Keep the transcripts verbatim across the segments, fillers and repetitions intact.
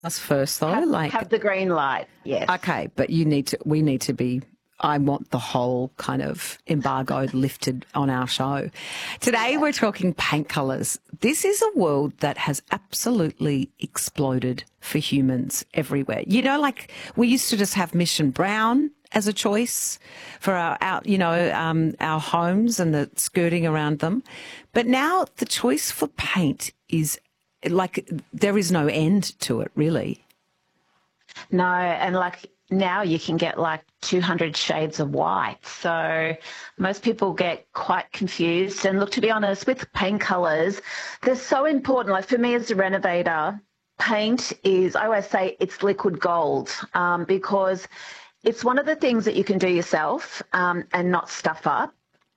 Us first though, Have, like, have the green light, yes. okay, but you need to, we need to be, I want the whole kind of embargo lifted on our show. Today we're talking paint colours. This is a world that has absolutely exploded for humans everywhere. You know, like we used to just have Mission Brown as a choice for our, our you know, um, our homes and the skirting around them. But now the choice for paint is like there is no end to it, really. No, and like now you can get like two hundred shades of white. So most people get quite confused. And look, to be honest, with paint colours, they're so important. Like for me as a renovator, paint is, I always say it's liquid gold um, because it's one of the things that you can do yourself um, and not stuff up.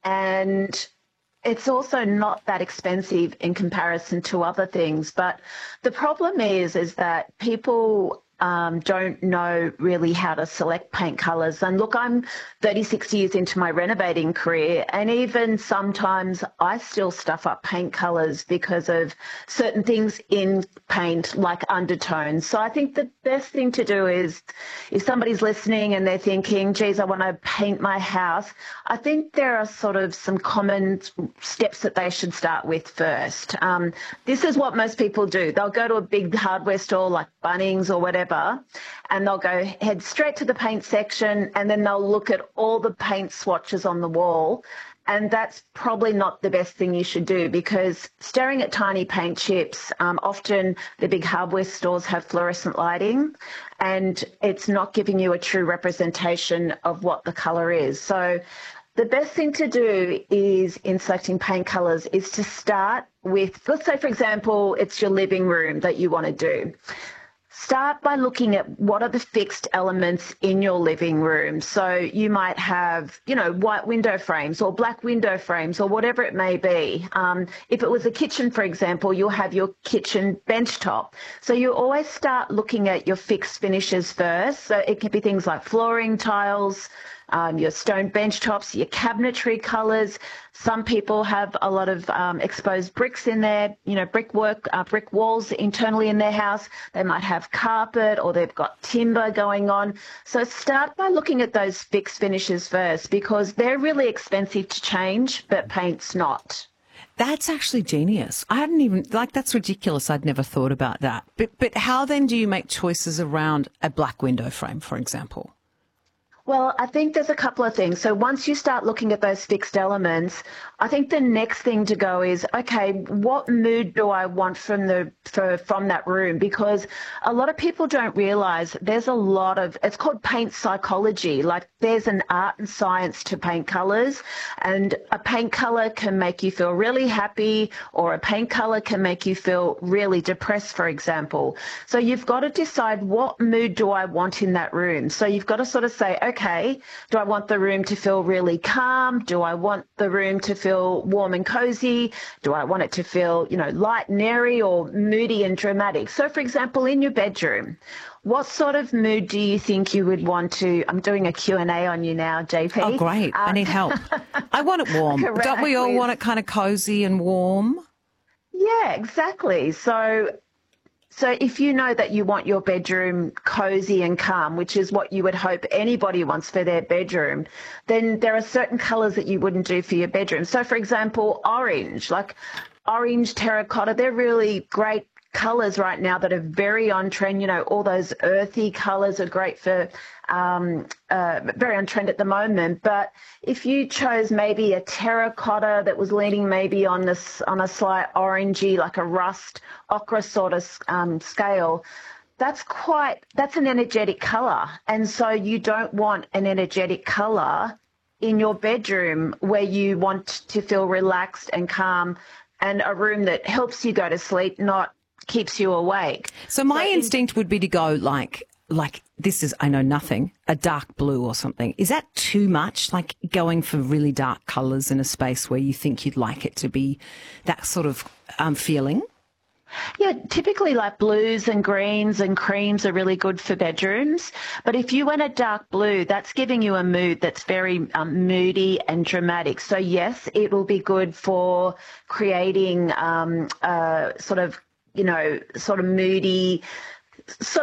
And it's also not that expensive in comparison to other things. But the problem is, is that people um, don't know really how to select paint colours. And look, I'm thirty-six years into my renovating career, and even sometimes I still stuff up paint colours because of certain things in paint, like undertones. So I think the best thing to do is, if somebody's listening and they're thinking, geez, I want to paint my house, I think there are sort of some common steps that they should start with first. Um, this is what most people do. They'll go to a big hardware store like Bunnings or whatever, and they'll go head straight to the paint section, and then they'll look at all the paint swatches on the wall. And that's probably not the best thing you should do, because staring at tiny paint chips, um, often the big hardware stores have fluorescent lighting, and it's not giving you a true representation of what the colour is. So the best thing to do is, in selecting paint colours, is to start with, let's say, for example, it's your living room that you want to do. Start by looking at what are the fixed elements in your living room. So you might have, you know, white window frames or black window frames or whatever it may be. Um, if it was a kitchen, for example, you'll have your kitchen bench top. So you always start looking at your fixed finishes first. So it can be things like flooring tiles, Um, your stone bench tops, your cabinetry colours. Some people have a lot of um, exposed bricks in there, you know, brickwork, uh, brick walls internally in their house. They might have carpet, or they've got timber going on. So start by looking at those fixed finishes first, because they're really expensive to change, but paint's not. That's actually genius. I hadn't even, like, that's ridiculous. I'd never thought about that. But, but how then do you make choices around a black window frame, for example? Well, I think there's a couple of things. So once you start looking at those fixed elements, I think the next thing to go is, okay, what mood do I want from the for, from that room? Because a lot of people don't realise there's a lot of, it's called paint psychology. Like there's an art and science to paint colours, and a paint colour can make you feel really happy, or a paint colour can make you feel really depressed, for example. So you've got to decide, what mood do I want in that room? So you've got to sort of say, okay, Okay, do I want the room to feel really calm? Do I want the room to feel warm and cozy? Do I want it to feel, you know, light and airy, or moody and dramatic? So, for example, in your bedroom, what sort of mood do you think you would want to, I'm doing a Q and A on you now, J P. Oh, great. Um, I need help. I want it warm. Correct. Don't we all want it kind of cozy and warm? Yeah, exactly. So So if you know that you want your bedroom cozy and calm, which is what you would hope anybody wants for their bedroom, then there are certain colours that you wouldn't do for your bedroom. So, for example, orange, like orange, terracotta, they're really great colours right now that are very on trend. You know, all those earthy colours are great for, um, uh, very on trend at the moment. But if you chose maybe a terracotta that was leaning maybe on this, on a slight orangey, like a rust ochre sort of um, scale, that's quite, that's an energetic colour. And so you don't want an energetic colour in your bedroom where you want to feel relaxed and calm, and a room that helps you go to sleep, not keeps you awake. So my so instinct in- would be to go like, like this is, I know nothing, a dark blue or something. Is that too much, like going for really dark colours in a space where you think you'd like it to be that sort of um, feeling? Yeah, typically like blues and greens and creams are really good for bedrooms. But if you went a dark blue, that's giving you a mood that's very um, moody and dramatic. So yes, it will be good for creating um, uh, sort of, you know, sort of moody, sort